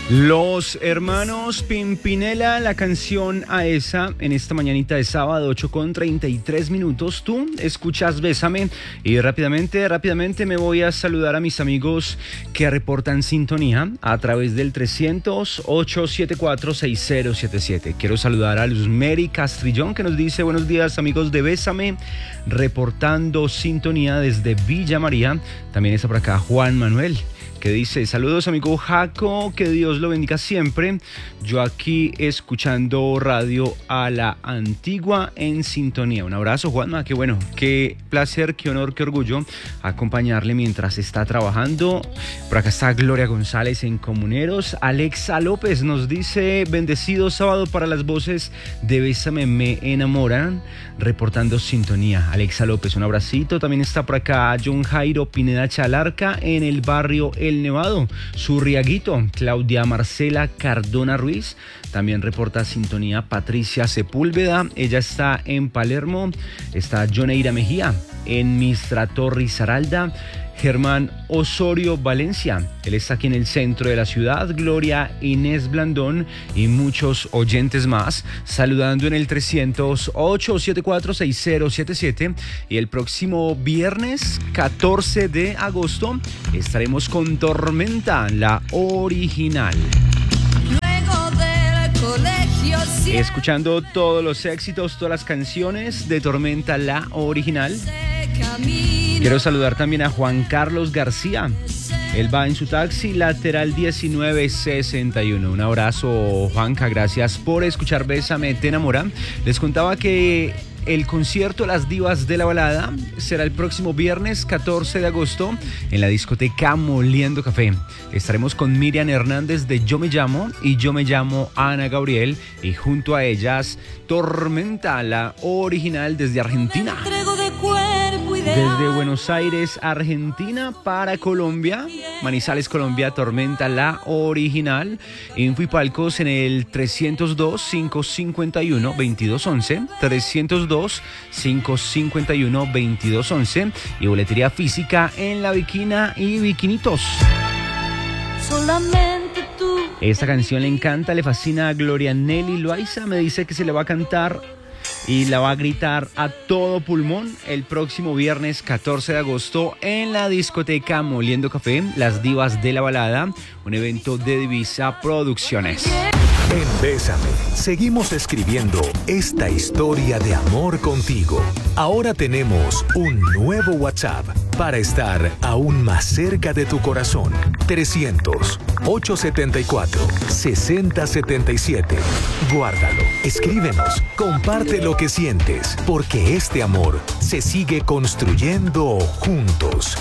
Los hermanos Pimpinela, la canción a esa en esta mañanita de sábado, 8:33. Tú escuchas Bésame y rápidamente me voy a saludar a mis amigos que reportan sintonía a través del 300-874-6077. Quiero saludar a Luzmeri Castrillón, que nos dice: buenos días, amigos de Bésame, reportando sintonía desde Villa María. También está por acá Juan Manuel, que dice: saludos, amigo Jaco, que Dios lo bendiga siempre. Yo aquí escuchando radio a la antigua en sintonía. Un abrazo, Juanma, qué bueno, qué placer, qué honor, qué orgullo acompañarle mientras está trabajando. Por acá está Gloria González en Comuneros. Alexa López nos dice: bendecido sábado para las voces de Bésame me enamoran, reportando sintonía. Alexa López, un abracito. También está por acá John Jairo Pineda Chalarca en el barrio El Nevado. Surriaguito, Claudia Marcela Cardona Ruiz, también reporta sintonía. Patricia Sepúlveda, ella está en Palermo. Está Joneira Mejía en Mistrato Risaralda. Germán Osorio Valencia, él está aquí en el centro de la ciudad. Gloria Inés Blandón y muchos oyentes más saludando en el 300-874-6077. Y el próximo viernes 14 de agosto estaremos con Tormenta, la original. Luego del colegio, escuchando todos los éxitos, todas las canciones de Tormenta, la original. Quiero saludar también a Juan Carlos García. Él va en su taxi lateral 1961. Un abrazo, Juanca, gracias por escuchar Bésame te enamora. Les contaba que el concierto Las Divas de la Balada será el próximo viernes 14 de agosto en la discoteca Moliendo Café. Estaremos con Miriam Hernández de Yo Me Llamo y Yo Me Llamo Ana Gabriel, y junto a ellas Tormenta, la original desde Argentina. Desde Buenos Aires, Argentina, para Colombia, Manizales, Colombia, Tormenta, la original. Info y palcos en el 302-551-2211, 302-551-2211, y boletería física en La Viquina y Viquinitos. solamente tú. Esta canción le encanta, le fascina a Gloria Nelly Loaiza. Me dice que se le va a cantar y la va a gritar a todo pulmón el próximo viernes 14 de agosto en la discoteca Moliendo Café, Las Divas de la Balada, un evento de Divisa Producciones. En Bésame, seguimos escribiendo esta historia de amor contigo. Ahora tenemos un nuevo WhatsApp para estar aún más cerca de tu corazón. 300-874-6077. Guárdalo, escríbenos, comparte lo que sientes, porque este amor se sigue construyendo juntos.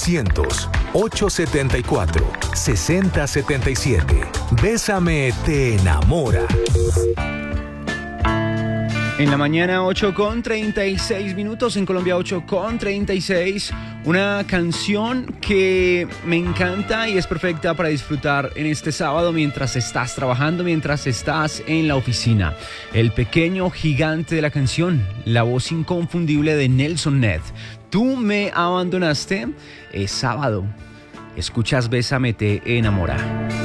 300-874-6077. Bésame te enamora. En la mañana 8:36, en Colombia 8:36, una canción que me encanta y es perfecta para disfrutar en este sábado mientras estás trabajando, mientras estás en la oficina. El pequeño gigante de la canción, la voz inconfundible de Nelson Ned. Tú me abandonaste, es sábado. Escuchas Bésame te enamora.